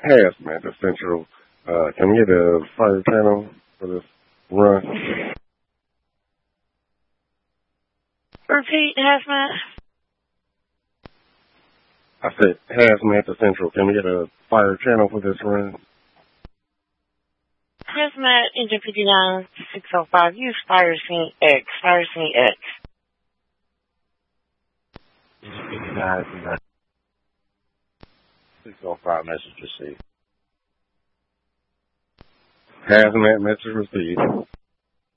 Hazmat to Central. Can we get a fire channel for this run? Repeat, Hazmat. I said Hazmat to Central. Can we get a fire channel for this run? Hazmat, Engine 59, 605, use Fire Scene X. Fire Scene X. 605 message received. Hazmat message received.